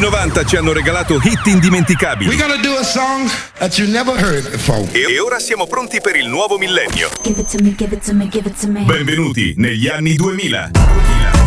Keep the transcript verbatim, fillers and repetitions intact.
novanta ci hanno regalato hit indimenticabili. We're gonna do a song that you never heard before. E ora siamo pronti per il nuovo millennio. Give it to me, give it to me, give it to me. Benvenuti negli anni duemila.